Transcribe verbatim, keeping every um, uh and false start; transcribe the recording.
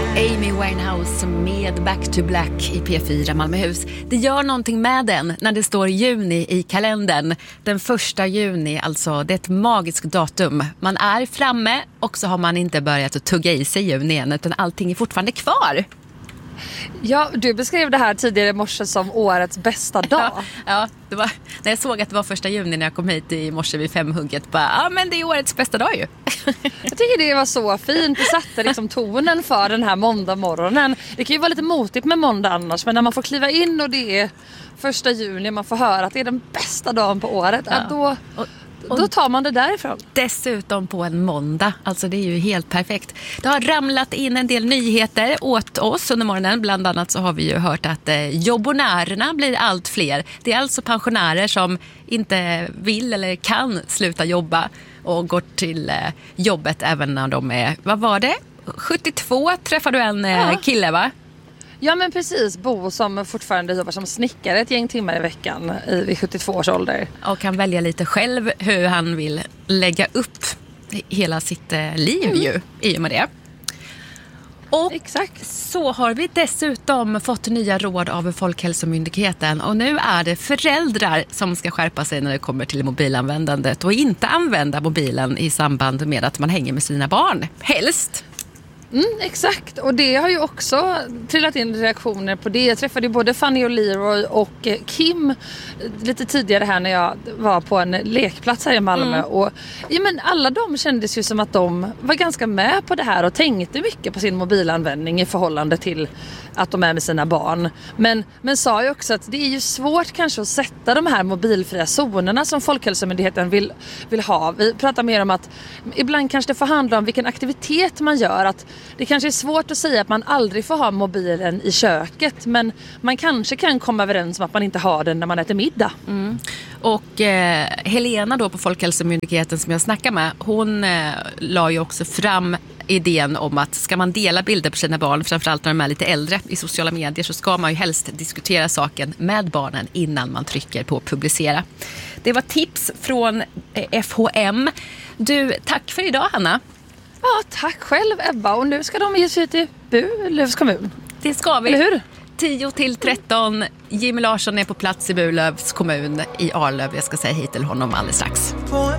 Amy Winehouse med Back to Black i P fyra Malmöhus. Det gör någonting med den när det står juni i kalendern. Den första juni, alltså det är ett magiskt datum. Man är framme och så har man inte börjat att tugga i sig juni än, utan allting är fortfarande kvar. Ja, du beskrev det här tidigare i morse som årets bästa dag. Ja, ja det var, när jag såg att det var första juni när jag kom hit i morse vid femhugget. Bara, ja, men det är årets bästa dag ju. Jag tycker det var så fint. Det satte liksom tonen för den här måndag morgonen. Det kan ju vara lite motigt med måndag annars, men när man får kliva in och det är första juni, man får höra att det är den bästa dagen på året, ja. då... Och, Då tar man det därifrån. Dessutom på en måndag. Alltså det är ju helt perfekt. Det har ramlat in en del nyheter åt oss under morgonen. Bland annat så har vi ju hört att eh, jobbonärerna blir allt fler. Det är alltså pensionärer som inte vill eller kan sluta jobba och går till eh, jobbet även när de är, vad var det? sjuttiotvå träffade du en eh, ja. kille, va? Ja, men precis. Bo som fortfarande jobbar som snickare ett gäng timmar i veckan i, vid sjuttiotvå års ålder. Och kan välja lite själv hur han vill lägga upp hela sitt eh, liv mm. ju, i och med det. Och exakt. Så har vi dessutom fått nya råd av Folkhälsomyndigheten. Och nu är det föräldrar som ska skärpa sig när det kommer till mobilanvändandet. Och inte använda mobilen i samband med att man hänger med sina barn. Helst. Mm, exakt, och det har ju också trillat in reaktioner på det. Jag träffade ju både Fanny och Leroy och Kim lite tidigare här när jag var på en lekplats här i Malmö. Mm. Och ja, men alla de kändes ju som att de var ganska med på det här och tänkte mycket på sin mobilanvändning i förhållande till att de är med sina barn. Men, men sa ju också att det är ju svårt kanske att sätta de här mobilfria zonerna som Folkhälsomyndigheten vill, vill ha. Vi pratar mer om att ibland kanske det får handla om vilken aktivitet man gör. Att det kanske är svårt att säga att man aldrig får ha mobilen i köket, men man kanske kan komma överens om att man inte har den när man äter middag. Mm. Och eh, Helena då på Folkhälsomyndigheten som jag snackar med, hon eh, la ju också fram idén om att ska man dela bilder på sina barn, framförallt när de är lite äldre i sociala medier, så ska man ju helst diskutera saken med barnen innan man trycker på publicera. Det var tips från eh, F H M. Du, tack för idag, Hanna. Ja, tack själv, Ebba. Och nu ska de ge sig till Burlövs kommun. Det ska vi. Eller hur? tio till tretton. Jimmy Larsson är på plats i Burlövs kommun i Arlöv. Jag ska säga hit till honom alldeles strax.